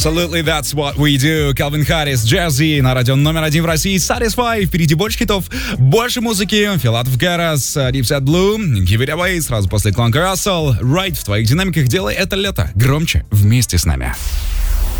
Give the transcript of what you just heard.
Absolutely, that's what we do. Calvin Harris, Jazzy на радио номер 1 в России. Satisfy. Впереди больше хитов, больше музыки. Филатов Гарас, Dipset Blue, Give It Away. Сразу после Кланка Рассел. Right в твоих динамиках. Делай это лето громче вместе с нами.